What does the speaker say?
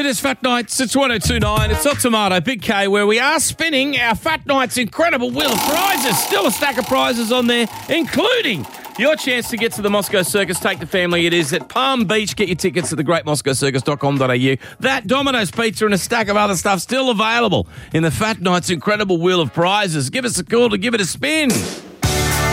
It is Fat Nights. It's 1029. It's not Tomato, Big K, where we are spinning our Fat Nights incredible wheel of prizes. Still a stack of prizes on there, including your chance to get to the Moscow Circus. Take the family. It is at Palm Beach. Get your tickets at thegreatmoscowcircus.com.au. That Domino's Pizza and a stack of other stuff still available in the Fat Nights incredible wheel of prizes. Give us a call to give it a spin.